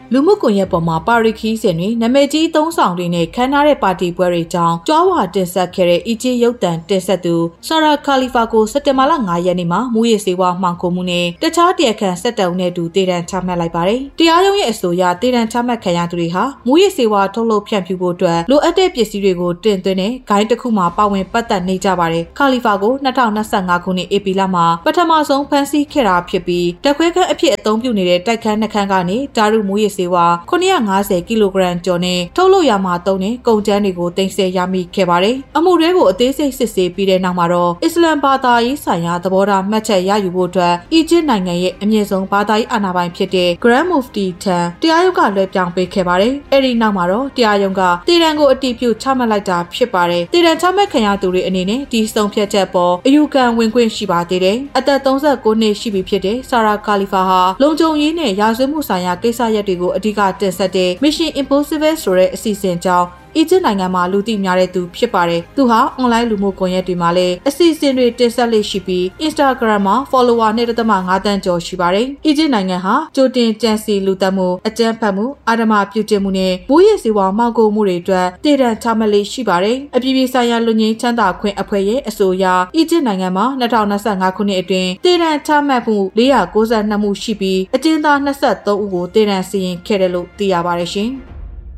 လူမှုကွန်ရက်ပေါ်မှာပါရီခီးစဉ်တွေနာမည်ကြီးသုံးဆောင်တွေနဲ့ခမ်းနားတဲ့ပါတီပွဲတွေကြောင်းကြွားဝါတင်ဆက်ခဲ့တဲ့အီဂျစ်ရုပ်သံတင်ဆက်သူဆာရာခါလီဖာကိုစက်တင်ဘာလ9 ရက်နေ့မှာမူရစ်စေဝါမှောင်ခိုမှုနဲ့တခြားတရားခံ17ဦးနဲ့အတူတေတံချမှတ်လိုက်ပါတယ်။တရားရုံးရဲ့အဆိုအရတေတံချမှတ်ခံရသူတွေဟာမူရစ်စေဝါထုတ်လုပ်ဖြန့်ဖြူးဖို့အတွက်လိုအပ်တဲ့ပစ္စည်းတွေကိုတင်သွင်းတဲ့ဂိုင်းတစ်ခုမှာပါဝင်ပတ်သက်နေကြပါတယ်။ခါလီဖာကို2025ခုနှစ်ဧပြီလမှာပထမဆုံးဖမ်းဆီးခဲ့တာဖြစ်ပြီးတက်ခွဲခန်းအဖြစ်အသုံးပြုနေတဲ့တိုက်ခန်းနှခန်းကနေဓာတုမူရစ်စေဝါ950ကီလိုဂရမ်ကျော်နဲ့ထုတ်လုပ်ရမှာသုံးတဲ့ကုန်ကြမ်းတွေကိုတင်ဆက်ရမိခဲ့ပါတယ်။အမှုတွေကိုအသေးစိတ်စစ်ဆေးပြီးတဲ့နောက်မှာတော့အစ္စလမ်ဘာသာရေးဆိုင်ရာသဘောထားမှတ်ချက်ရယူဖို့အတွက်အီဂျစ်နိုင်ငံရဲ့အမြင့်ဆုံးဘာသာရေးအာဏာပိုင်ဖြစ်တဲ့ Grand Mufti ထံတရားရုံးကလွှဲပြောင်းပေးခဲ့ပါတယ်။အဲဒီနောက်မှာတော့တရားရုံးကတေတံကိုအတည်ပြုချမှတ်လိုက်တာဖြစ်ပါတယ်။တေတံချမှတ်ခံရသူတွေအနေနဲ့ဒီဆုံးဖြတ်ချက်ပေါ်အယူခံဝင်ခွင့်ရှိပါသေးတယ်။အသက်39နှစ်ရှိပြီဖြစ်တဲ့ဆာရာခါလီဖာဟာလုံခြုံရေးနဲ့ရာဇဝတ်မှုဆိုင်ရာကိစ္စရပ်တွေကိုအဓိကတင်ဆက်တဲ့ Mission Impossible ဆိုတဲ့အစီအစဉ်ကြောင့်အီဂျစ်နိုင်ငံမှာလူသိများတဲ့သူဖြစ်ပါတယ်။သူဟာအွန်လိုင်းလူမှုကွန်ရက်တွေမှာလည်းအစီအစဉ်တွေတင်ဆက်လေးရှိပြီး Instagram မှာ follower 2.5 သန်းကျော်ရှိပါတယ်။အီဂျစ်နိုင်ငံဟာကြိုတင်ကြံစည်လူသတ်မှုအကြမ်းဖက်မှုအာဓမ္မပြုကျင့်မှုနဲ့မူရစ်စေဝါမှောင်ခိုမှုတွေအတွက်တေတံချမှတ်လေးရှိပါတယ်။အပြည်ပြည်ဆိုင်ရာလူငင်းချမ်းသာခွင့်အဖွဲ့ရဲ့အဆိုအရအီဂျစ်နိုင်ငံမှာ2025ခုနှစ်အတွင်းတေတံချမှတ်မှု492မှုရှိပြီးအကျဉ်းသား23ဦးကိုတေတံစီရင်ခဲ့တယ်လို့သိရပါတယ်ရှင်။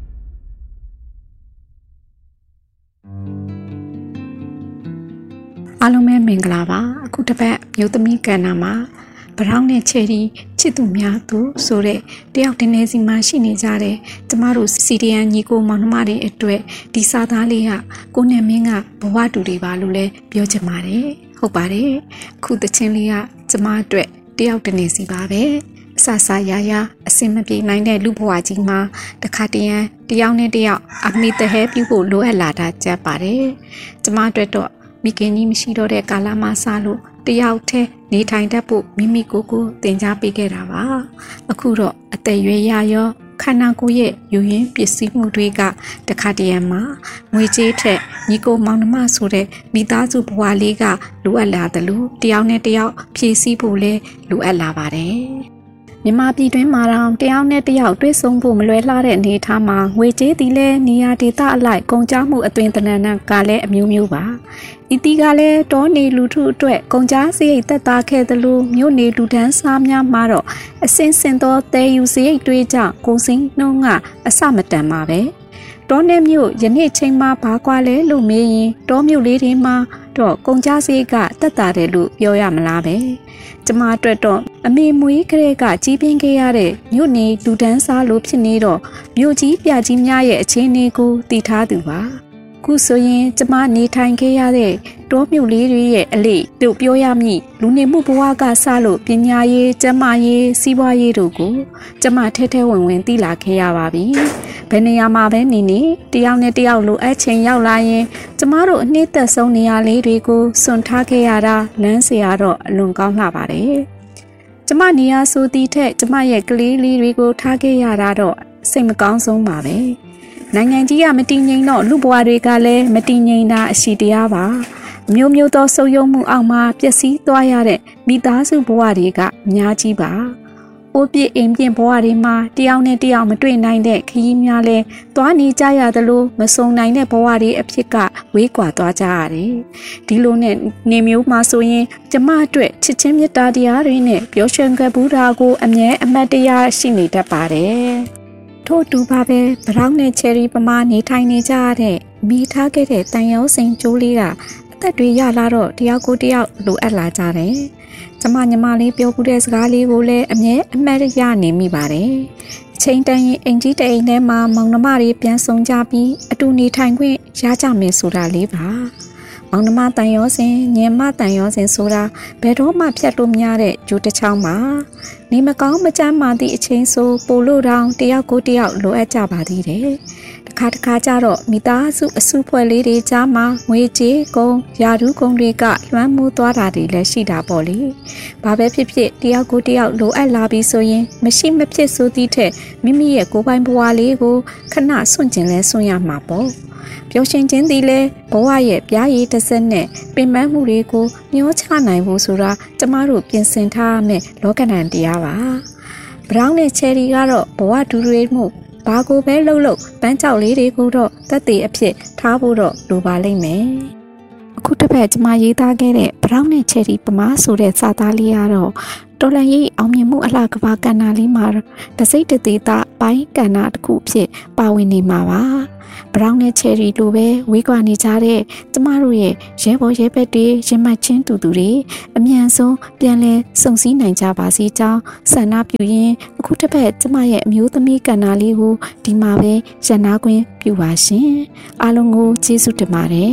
အားလုံးပဲမင်္ဂလာပါအခုတစ်ပတ်မြို့သမီးကဏ္ဍမှာဘရောင်းနဲ့ချယ်ရီချစ်သူများသူဆိုတဲ့တယောက်တနေစီမှာရှိနေကြတဲ့ကျမတို့စီဒီယန်ညီကိုမောင်နှမတွေအတွက်ဒီစာသားလေးကကိုနဲ့မင်းကဘဝတူတွေပါလို့လည်းပြောချင်ပါတယ်ဟုတ်ပါတယ်အခုတချင်းလေးကကျမအတွက်တယောက်တနေစီပါပဲအဆဆရရအစင်မပြေနိုင်တဲ့လူဘဝကြီးမှာတခါတရံတယောက်နဲ့တယောက်အမိတဟဲပြုဖို့လိုအပ်လာတာကြက်ပါတယ်ကျမအတွက်တော့မိခင်ကြီးမရှိတော့တဲ့ကာလမှာစလို့တယောက်တည်းနေထိုင်တတ်ဖို့မိမိကိုယ်ကိုသင်ကြားပေးခဲ့တာပါအခုတော့အသက်ရွယ်ရရောခန္ဓာကိုယ်ရဲ့ယူရင်းပစ္စည်းမှုတွေကတခါတရံမှာငွေကြေးထက်ညီကိုမောင်နှမဆိုတဲ့မိသားစုဘဝလေးကလိုအပ်လာတယ်လို့တယောက်နဲ့တယောက်ဖြည့်ဆည်းဖို့လဲလိုအပ်လာပါတယ်မြန်မာပြည်တွင်းမှာတော့တယောက်နဲ့တယောက်တွေ့ဆုံဖို့မလွယ်လှတဲ့အနေအထားမှာငွေကြေးသည်လည်းနေရာဒေသအလိုက်ကုန်ကျမှုအသွင်သဏ္ဍာန်ကလည်းအမျိုးမျိုးပါ။ဤတီကလည်းတောနေလူထုအတွက်ကုန်ကျစရိတ်သက်သာခဲ့သလိုမြို့နေလူဒန်းစားများမှာတော့အစင်စင်သောသယ်ယူစရိတ်တွေကြောင့်ကုန်စည်နှုန်းကအဆမတန်ပါပဲ။တောနယ်မြို့ယနေ့ချိန်မှာဘာကွာလဲလို့မေးရင်တောမြို့လေးတွေမှာတော့ကုန်ကျစရိတ်ကသက်သာတယ်လို့ပြောရမလားပဲ။ကျမအတွက်တော့အမေမွေးကလေးကကြီးပြင်းခဲ့ရတဲ့မြို့နေလူဒန်းစားလို့ဖြစ်နေတော့မြို့ကြီးပြကြီးများရဲ့အခြေအနေကိုသိထားသူပါခုဆိုရင်ကျမနေထိုင်ခဲ့ရတဲ့တောမြို့လေးတွေရဲ့အလေးတို့ပြောရမည်လူနေမှုဘဝကစလို့ပညာရေးကျန်းမာရေးစီးပွားရေးတို့ကိုကျမထဲထဲဝင်ဝင်သိလာခဲ့ရပါပြီဘယ်နေရာမှာပဲနေနေတယောက်နဲ့တယောက်လိုအပ်ချိန်ရောက်လာရင်ကျမတို့အနှစ်သက်ဆုံးနေရာလေးတွေကိုစွန့်ထားခဲ့ရတာလမ်းစရာတော့အလွန်ကောင်းလှပါတယ်ကျမနေရာဆိုသည်ထက်ကျမရဲ့ကလေးလေးတွေကိုထားခဲ့ရတာတော့စိတ်မကောင်းဆုံးပါပဲနိုင်ငံကြီးကမတည်ငြိမ်တော့လူဘဝတွေကလည်းမတည်ငြိမ်တာအရှိတရားပါမျိုးမျိုးသောဆုပ်ယုပ်မှုအောက်မှာပျက်စီးသွားရတဲ့မိသားစုဘဝတွေကအများကြီးပါအိုးပြစ်အိမ်ပြင်းဘဝတွေမှာတယောက်နဲ့တယောက်မတွေ့နိုင်တဲ့ခရီးများလဲသွားနေကြရသလိုမစုံနိုင်တဲ့ဘဝတွေအဖြစ်ကဝေးကွာသွားကြရတယ်ဒီလိုနဲ့နေမျိုးမှာဆိုရင်ကျမအတွက်ချစ်ချင်းမေတ္တာတရားတွေနဲ့ပျော်ရွှင်ခဲ့ဘူးတာကိုအမြဲအမတ်တရားရှိနေတတ်ပါတယ်ထို့တူပါပဲဘရောင်းနဲ့ချယ်ရီပမာနေထိုင်နေကြရတဲ့မိထားခဲ့တဲ့တန်ရုံးစိန်ကျိုးလေးကအသက်တွေရလာတော့တယောက်ကိုတယောက်လိုအပ်လာကြတယ်ကျမညီမလေးပြောပြတဲ့စကားလေးကိုလည်းအမြဲအမှတ်ရနေမိပါတယ်အချိန်တန်ရင်အင်ကြီးတအိမ်ထဲမှာမောင်နှမတွေပြန်ဆုံကြပြီးအတူနေထိုင်ခွင့်ရကြမယ်ဆိုတာလေးပါမောင်နှမတန်ရောစင်ညီမတန်ရောစင်ဆိုတာဘယ်တော့မှဖြတ်လို့မရတဲ့ဂျိုးတစ်ချောင်းပါနေမကောင်းမကြမ်းမာသည့်အချိန်ဆိုပို့လို့တောင်တယောက်ကိုတယောက်လိုအပ်ကြပါသေးတယ်တခါကြတော့မိသားစုအစုဖွဲ့လေးတွေကြားမှာငွေကြေးကုန်ယာရုကုန်တွေကလွှမ်းမိုးသွားတာတွေလည်းရှိတာပေါ့လေဘာပဲဖြစ်ဖြစ်တယောက်ကိုတယောက်လိုအပ်လာပြီးဆိုရင်မရှိမဖြစ်ဆိုသည့်ထက်မိမိရဲ့ကိုယ်ပိုင်ဘဝလေးကိုခဏစွန့်ကျင်လဲစွန့်ရမှာပေါ့ပျော်ရွှင်ခြင်းသည်လည်းဘဝရဲ့ပြားရည်တစ်စက်နဲ့ပင်ပန်းမှုတွေကိုမျောချနိုင်ဖို့ဆိုတာကျမတို့ပြင်ဆင်ထားရမယ့်လောကဓာတ်တရားပါဘရောင်းနဲ့ချယ်ရီကတော့ဘဝတူတွေမှုဘာကိုပဲလှုပ်လှုပ်ပန်းကြောက်လေးတွေကိုတော့တက်တည်အဖြစ်ထားဖို့တော့လိုပါလိမ့်မယ်အခုတစ်ဖက်ကျွန်မရေးသားခဲ့တဲ့ဘရောင်းနဲ့ချယ်ရီပမားဆိုတဲ့စာသားလေးကတော့တော်လန်ရေးအောင်မြင်မှုအလှကဘာကဏ္ဍလေးမှာတစိမ့်တသေးတာပိုင်းကဏ္ဍတစ်ခုဖြစ်ပါဝင်နေမှာပါဘရောင်းနဲ့ချယ်ရီလိုပဲဝေးကွာနေကြတဲ့ကျမတို့ရဲ့ရဲဘော်ရဲဘက်တွေရင်မှတ်ချင်းတူတူတွေအမြန်ဆုံးပြန်လဲစုံစည်းနိုင်ကြပါစေကြောင်းဆန္ဒပြုရင်းအခုတစ်ပတ်ကျမရဲ့အမျိုးသမီးကဏ္ဍလေးကိုဒီမှာပဲရန်နာခွင့်ပြုပါရှင်အားလုံးကိုကျေးဇူးတင်ပါတယ်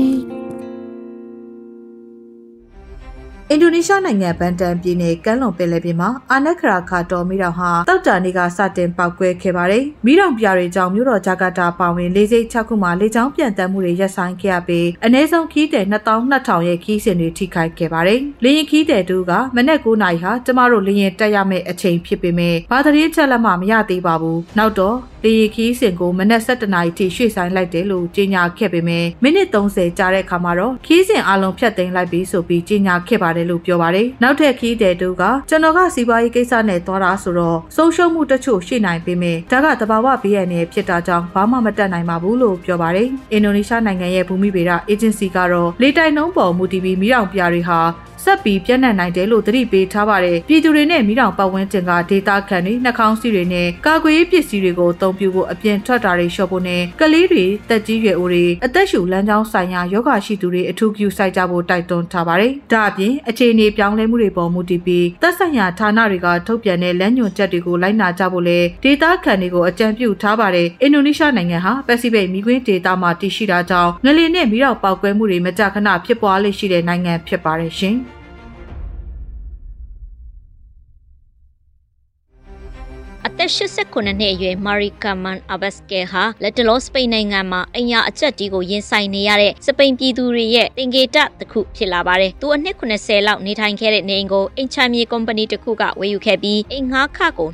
အင်ဒိုနီးရှားနိုင်ငံဘန်တန်ပြည်နယ်ကမ်းလွန်ပင်လယ်ပြင်မှာအာနက်ခရာခါတော်မီးတောင်ဟာတောက်တာနေ့ကစတင်ပေါက်ကွဲခဲ့ပါတယ်။မီးတောင်ပြာတွေကြောင့်မြို့တော်ဂျကာတာပါဝင်လေဆိပ်6ခုမှာလေကြောင်းပြန်တက်မှုတွေရပ်ဆိုင်းခဲ့ရပြီးအနည်းဆုံးခီးတဲ့22,000ရဲ့ခီးစဉ်တွေထိခိုက်ခဲ့ပါတယ်။လေရင်ခီးတဲ့တူကမနက်9နာရီဟာကျမတို့လေရင်တက်ရမယ့်အချိန်ဖြစ်ပေမဲ့ဘာတရေးချက်လက်မှမရသေးပါဘူး။နောက်တော့လေရင်ခီးစဉ်ကိုမနက်7နာရီထိရွှေ့ဆိုင်းလိုက်တယ်လို့ကြေညာခဲ့ပေမဲ့မိနစ်30ကြာတဲ့အခါမှာတော့ခီးစဉ်အလုံးဖြတ်သိမ်းလိုက်ပြီးဆိုပြီးကြေညာခဲ့ပါတယ်လို့ပြောပါတယ်။နောက်ထပ်ခီးတဲ့တူကကျွန်တော်ကစီးပွားရေးကိစ္စနဲ့သွားတာဆိုတော့ဆုံးရှုံးမှုတချို့ရှိနိုင်ပေမဲ့ဒါကတဘာဝဘေးရန်နဲ့ဖြစ်တာကြောင့်ဘာမှမတတ်နိုင်ပါဘူးလို့ပြောပါတယ်။အင်ဒိုနီးရှားနိုင်ငံရဲ့ဘူမိဗေဒအေဂျင်စီကတော့လေတိုက်နှုန်းပေါ်မူတည်ပြီးမီးတောင်ပြာတွေဟာဆက်ပြီးပြန့်နှံ့နိုင်တယ်လို့သတိပေးထားပါတယ်။ပြည်သူတွေနဲ့မိတောင်ပတ်ဝန်းကျင်ကဒေသခံတွေနှာခေါင်းစည်းတွေနဲ့ကာကွယ်ရေးပစ္စည်းတွေကိုအသုံးပြုဖို့အပြင်ထွက်တာတွေလျှော့ဖို့နဲ့ကလေးတွေတက်ကြီးရွယ်အိုတွေအသက်ရှူလမ်းကြောင်းဆိုင်ရာယောဂရှိသူတွေအထူးပြုစိုက်ကြဖို့တိုက်တွန်းထားပါတယ်။ဒါအပြင်အခြေအနေပြောင်းလဲမှုတွေပေါ်မူတည်ပြီးသက်ဆိုင်ရာဌာနတွေကထုတ်ပြန်တဲ့လမ်းညွှန်ချက်တွေကိုလိုက်နာကြဖို့လဲဒေသခံတွေကိုအကြံပြုထားပါတယ်။အင်ဒိုနီးရှားနိုင်ငံဟာပစိဖိတ်မီးခွင်းဒေသမှာတည်ရှိတာကြောင့်ငလျင်နဲ့မိတောင်ပေါက်ကွဲမှုတွေမကြာခဏဖြစ်ပွားလေရှိတဲ့နိုင်ငံဖြစ်ပါတယ်ရှင်။အသက်89နှစ်အရွယ်မာရီကာမန်အဘတ်စကဲဟာလက်တလောစပိန်နိုင်ငံမှာအင်ယာအကျက်တီးကိုရင်ဆိုင်နေရတဲ့စပိန်ပြည်သူတွေရဲ့တင်ကေတတစ်ခုဖြစ်လာပါတယ်။သူအနှစ်80လောက်နေထိုင်ခဲ့တဲ့နေအိမ်ကိုအင်ချမ်းမြေကုမ္ပဏီတစ်ခုကဝယ်ယူခဲ့ပြီးအိမ်ငှားခကို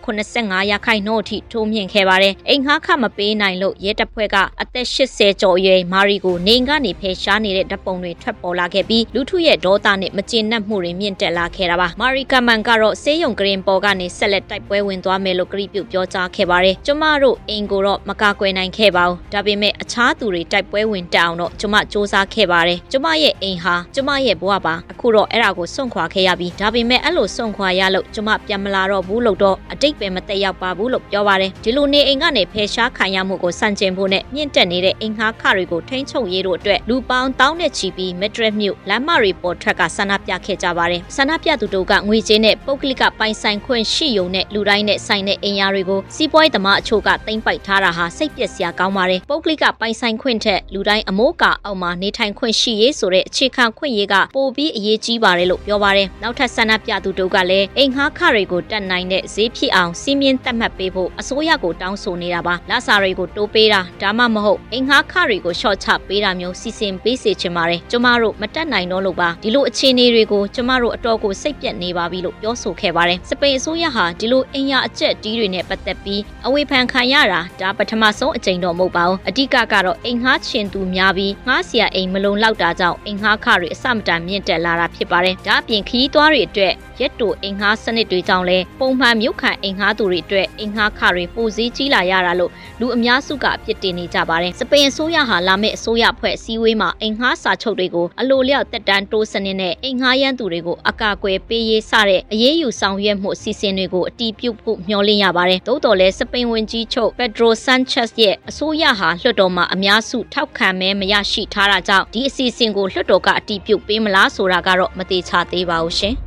285ရာခိုင်နှုန်းအထိထိုးမြင့်ခဲ့ပါတယ်။အိမ်ငှားခမပေးနိုင်လို့ရဲတပ်ဖွဲ့ကအသက်80ကျော်အရွယ်မာရီကိုနေအိမ်ကနေဖယ်ရှားနေတဲ့ဓာတ်ပုံတွေထွက်ပေါ်လာခဲ့ပြီးလူထုရဲ့ဒေါသနဲ့မကျေနပ်မှုတွေမြင့်တက်လာခဲ့တာပါ။မာရီကာမန်ကတော့ဆေးရုံကရင်ပေါ်ကနေဆက်လက်တိုက်ပွဲဝင်သွားမယ်လို့ကတိပြုပြောကြားခဲ့ပါတယ်။ကျမတို့အင်ကိုတော့မကာကွယ်နိုင်ခဲ့ပါဘူး။ဒါပေမဲ့အခြားသူတွေတိုက်ပွဲဝင်တက်အောင်တော့ကျမစူးစမ်းခဲ့ပါတယ်။ကျမရဲ့အိမ်ဟာကျမရဲ့ဘဝပါ။အခုတော့အဲ့ဒါကိုစွန့်ခွာခဲ့ရပြီးဒါပေမဲ့အဲ့လိုစွန့်ခွာရလို့ကျမပြန်မလာတော့ဘူးလို့တော့အတိတ်ပဲမသက်ရောက်ပါဘူးလို့ပြောပါတယ်။ဒီလိုနေအိမ်ကနေဖယ်ရှားခံရမှုကိုစန့်ကျင်ဖို့နဲ့မြင့်တက်နေတဲ့အိမ်ငှားခတွေကိုထိန်းချုပ်ရေးတို့အတွက်လူပေါင်းတောင်းနဲ့ချီပြီးမက်ဒရစ်မြို့လမ်းမတွေပေါ်ထွက်ကဆန္ဒပြခဲ့ကြပါတယ်။ဆန္ဒပြသူတို့ကငွေကြေးနဲ့ပုဂ္ဂလိကပိုင်ဆိုင်ခွင့်ရှိုံနဲ့လူတိုင်းနဲ့ဆိုင်တဲ့အိမ်ယာတွေကိုစီးပွားရေးသမားအချို့ကသိမ်းပိုက်ထားတာဟာစိတ်ပျက်စရာကောင်းပါတယ်။ပုဂ္ဂလိကပိုင်ဆိုင်ခွင့်ထက်လူတိုင်းအမိုးကာအောက်မှာနေထိုင်ခွင့်ရှိရေးဆိုတဲ့အခြေခံခွင့်ရေးကပိုပြီးအရေးကြီးပါတယ်လို့ပြောပါတယ်။နောက်ထပ်ဆန္ဒပြသူတို့ကလည်းအိမ်ငှားခတွေကိုတက်နိုင်တဲ့ဈေးဖြစ်အောင်စီးမြင်သတ်မှတ်ပေးဖို့အစိုးရကိုတောင်းဆိုနေတာပါ။လစာတွေကိုတိုးပေးတာဒါမှမဟုတ်အိမ်ငှားခတွေကိုရှော့ချပေးတာမျိုးစီစဉ်ပေးစေချင်ပါတယ်။ကျမတို့မတက်နိုင်တော့လို့ပါဒီလိုအခြေအနေတွေကိုကျမတို့အတော်ကိုစိတ်ပြတ်နေပါပြီလို့ပြောဆိုခဲ့ပါတယ်။စပိန်အစိုးရဟာဒီလိုအင်ယာအကျက်တီးတွေနဲ့ပတ်သက်ပြီးအဝေဖန်ခံရတာဒါပထမဆုံးအကြိမ်တော့မဟုတ်ပါဘူးအဓိကကတော့အိမ်ငှားချင်သူများပြီးငှားစရာအိမ်မလုံလောက်တာကြောင့်အိမ်ငှားခတွေအစမတန်မြင့်တက်လာတာဖြစ်ပါတယ်ဒါအပြင်ခီးသွားတွေအတွက်ရက်တိုအိမ်ငှားစနစ်တွေကြောင့်လည်းပုံမှန်မြို့ခံအိမ်ငှားသူတွေအတွက်အိမ်ငှားခတွေပိုစည်းကြီးလာရတာလို့လူအများစုကအပြစ်တင်နေကြပါတယ်စပိန်အစိုးရဟာလာမယ့်အစိုးရဖွဲ့စည်းဝေးမှာအိမ်ငှားစာချုပ်တွေကိုအလိုလျောက်တက်တန်းတိုးစနစ်နဲ့အိမ်ငှားရန်သူတွေကိုအကာအကွယ်ပေးရေးစတဲ့အရေးယူဆောင်ရွက်မှုအစီအစဉ်တွေကိုအတည်ပြုဖို့မျှော်လင့်ရပါတယ်သို့တော်လည်းစပိန်ဝန်ကြီးချုပ်ပက်ဒရိုဆန်ချက်စ်ရဲ့အစိုးရဟာလွှတ်တော်မှာအများစုထောက်ခံမဲမရရှိထားတာကြောင့်ဒီအစီအစဉ်ကိုလွှတ်တော်ကအတည်ပြုပေးမလားဆိုတာကတော့မသေချာသေးပါဘူးရှင်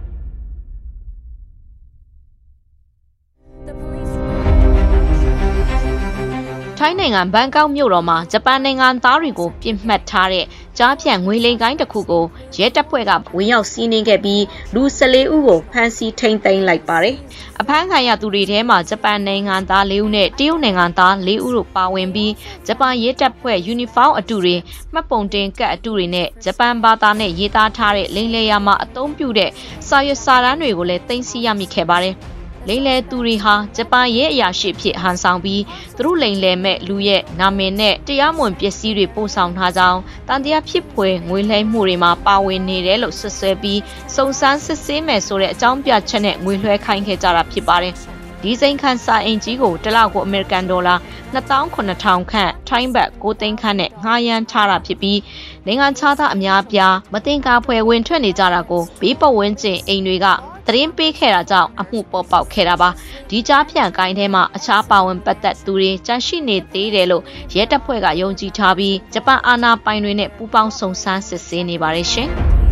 ထိုင်းနိုင်ငံဘန်ကောက်မြို့တော်မှာဂျပန်နိုင်ငံသားတွေကိုပြစ်မှတ်ထားတဲ့ကြားဖြန့်ငွေလိမ်ကိုင်းတစ်ခုကိုရဲတပ်ဖွဲ့ကဝင်ရောက်စီးနင်းခဲ့ပြီးလူ14ဦးကိုဖမ်းဆီးထိန်းသိမ်းလိုက်ပါတယ်။အဖမ်းခံရသူတွေထဲမှာဂျပန်နိုင်ငံသား4ဦးနဲ့တရုတ်နိုင်ငံသား4ဦးတို့ပါဝင်ပြီးဂျပန်ရဲတပ်ဖွဲ့ယူနီဖောင်းအတူတွေမှတ်ပုံတင်ကတ်အတူတွေနဲ့ဂျပန်ဘာသာနဲ့ရေးသားထားတဲ့လိမ်လည်ရာမှာအသုံးပြုတဲ့စာရွက်စာတမ်းတွေကိုလည်းသိမ်းဆည်းရမိခဲ့ပါတယ်။လိမ်လည်သူတွေဟာဂျပန်ရဲ့အရာရှိဖြစ်ဟန်ဆောင်ပြီးသူတို့လိမ်လည်မဲ့လူရဲ့နာမည်နဲ့တရားမဝင်ပစ္စည်းတွေပို့ဆောင်ထားကြောင်းတန်တရားဖြစ်ဖွယ်ငွေလှဲမှုတွေမှာပါဝင်နေတယ်လို့ဆွဆွဲပြီးစုံစမ်းစစ်ဆေးမယ်ဆိုတဲ့အကြောင်းပြချက်နဲ့ငွေလွှဲခိုင်းခဲ့ကြတာဖြစ်ပါတယ်ဒီစိန်ခန်းစာအိမ်ကြီးကိုတစ်လောက်ကိုအမေရိကန်ဒေါ်လာ29,000ခန့်ထိုင်းဘတ်9သိန်းခန့်နဲ့ငှားရမ်းထားတာဖြစ်ပြီးနိုင်ငံခြားသားအများပြားမတင်ကားဖွယ်ဝင်ထွက်နေကြတာကိုဘေးပတ်ဝန်းကျင်အိမ်တွေကသတင်းပေးခဲ့တာကြောင့်အမှုပေါ်ပေါက်ခဲ့တာပါဒီကြားဖြန့်ကိုင်းထဲမှာအခြားပါဝင်ပတ်သက်သူတွေကြန့်ရှိနေသေးတယ်လို့ရဲတပ်ဖွဲ့ကယုံကြည်ထားပြီးဂျပန်အာဏာပိုင်တွေနဲ့ပူးပေါင်းစုံစမ်းစစ်ဆေးနေပါတယ်ရှင်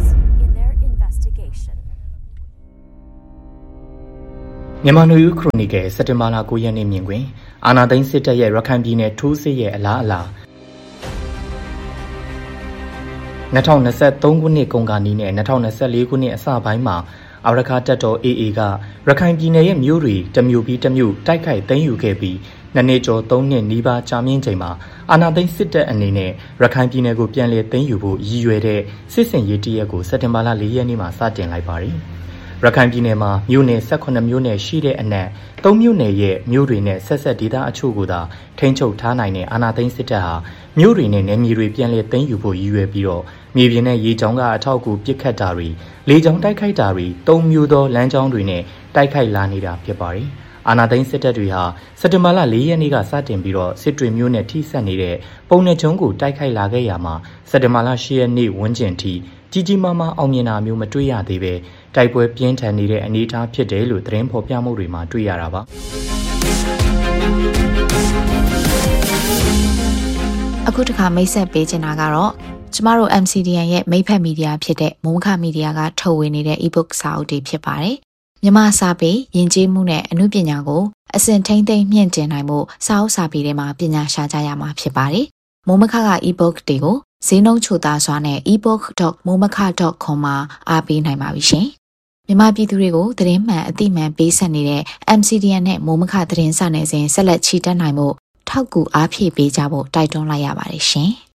မြန်မာနွေဦးခရိုနီကယ်စက်တင်ဘာလ9ရက်နေ့မြင်တွင်အာဏာသိမ်းစစ်တပ်ရဲ့ရခိုင်ပြည်နယ်ထိုးစစ်ရဲ့အလားအလာ2023ခုနှစ်ကုန်ကနီးနဲ့2024ခုနှစ်အစပိုင်းမှာအာရခတပ်တော် AA ကရခိုင်ပြည်နယ်ရဲ့မြို့တွေတစ်မြို့ပြီးတစ်မြို့တိုက်ခိုက်သိမ်းယူခဲ့ပြီးနှစ်ကျော်3နှစ်နီးပါးကြာမြင့်ချိန်မှာအာဏာသိမ်းစစ်တပ်အနေနဲ့ရခိုင်ပြည်နယ်ကိုပြန်လည်သိမ်းယူဖို့ရည်ရွယ်တဲ့စစ်စင်ရေးတရက်ကိုစက်တင်ဘာလ4ရက်နေ့မှာစတင်လိုက်ပါတယ်ရခိုင်ပြည်နယ်မှာမြို့နယ်18မြို့နယ်ရှိတဲ့အနက်3မြို့နယ်ရဲ့မြို့တွေနဲ့ဆက်ဆက်ဒေသအချို့ကိုသာထိန်းချုပ်ထားနိုင်တဲ့အာဏာသိမ်းစစ်တပ်ဟာမြို့တွေနဲ့နယ်မြေတွေပြန်လည်သိမ်းယူဖို့ရည်ရွယ်ပြီးတော့မြေပြင်နဲ့ရေကြောင်းကအထောက်အကူပစ်ခတ်တာတွေလေကြောင်းတိုက်ခိုက်တာတွေ3မျိုးသောလမ်းကြောင်းတွေနဲ့တိုက်ခိုက်လာနေတာဖြစ်ပါတယ်။အာဏာသိမ်းစစ်တပ်တွေဟာစက်တင်ဘာလ4ရက်နေ့ကစတင်ပြီးတော့စစ်တွေမြို့နဲ့ထိစပ်နေတဲ့ပုံနှချုံကိုတိုက်ခိုက်လာခဲ့ရမှာစက်တင်ဘာလ10ရက်နေ့ဝန်းကျင်ထိကြီးကြီးမားမားအောင်မြင်တာမျိုးမတွေ့ရသေးပဲတိုက်ပွဲပြင်းထန်နေတဲ့အနေအထားဖြစ်တယ်လို့သတင်းဖော်ပြမှုတွေမှာတွေ့ရတာပါအခုတခါမိတ်ဆက်ပေးချင်တာကတော့ကျမတို့ MCDN ရဲ့မိတ်ဖက်မီဒီယာဖြစ်တဲ့မုံခမီဒီယာကထုတ်ဝေနေတဲ့ e-book စာအုပ်တွေဖြစ်ပါတယ်မြန်မာစာပေယဉ်ကျေးမှုနဲ့အမှုပညာကိုအစဉ်ထိန်းသိမ်းမြင့်တင်နိုင်မှုစာအုပ်စာပေတွေမှာပညာရှာကြရမှာဖြစ်ပါတယ်မုံမခက e-book တွေကိုဈေးနှုန်းချိုသားစွာနဲ့ ebook.momaka.com မှာအားပေးနိုင်ပါပြီရှင်မြန်မာပြည်သူတွေကိုသတင်းမှန်အသိမှန်ပေးဆက်နေတဲ့ MCDN နဲ့မိုးမခသတင်းစာနယ်စဉ်ဆက်လက်ချီတက်နိုင်မှုထောက်ကူအားဖြည့်ပေးကြဖို့တိုက်တွန်းလိုက်ရပါတယ်ရှင်။